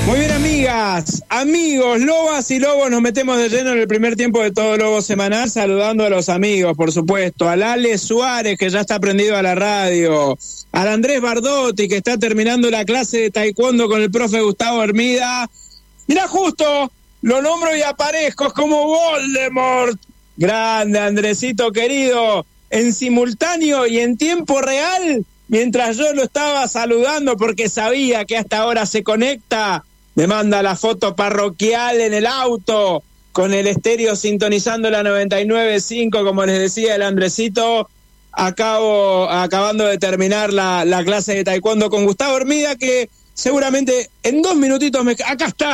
Muy bien, amigas, amigos, lobas y lobos, nos metemos de lleno en el primer tiempo de Todo Lobo Semanal, saludando a los amigos, por supuesto, al Ale Suárez, que ya está prendido a la radio, al Andrés Bardotti, que está terminando la clase de taekwondo con el profe Gustavo Hermida. Mirá, justo, lo nombro y aparezco, es como Voldemort. Grande, Andresito querido, en simultáneo y en tiempo real, mientras yo lo estaba saludando porque sabía que hasta ahora se conecta, me manda la foto parroquial en el auto, con el estéreo sintonizando la 99.5, como les decía el Andresito, acabando de terminar la clase de taekwondo con Gustavo Hermida, que seguramente en 2 minutitos acá está.